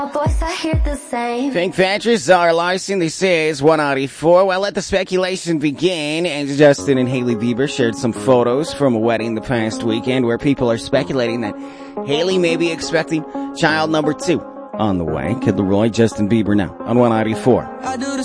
Boys, I hear the same. Pink Panther's Zara Larson, this is 194. Well, let the speculation begin. And Justin and Hailey Bieber shared some photos from a wedding the past weekend where people are speculating that Hailey may be expecting child number 2 on the way. Kid Leroy, Justin Bieber now on 194.